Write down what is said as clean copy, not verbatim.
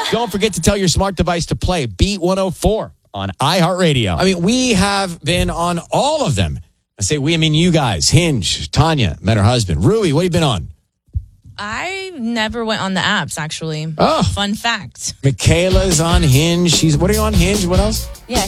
Don't forget to tell your smart device to play Beat 104 on iHeartRadio. I mean, we have been on all of them. I say we, I mean you guys. Hinge, Tanya, met her husband. Rui, what have you been on? I never went on the apps, actually. Oh. Fun fact. Michaela's on Hinge. What are you on Hinge? What else? Yeah,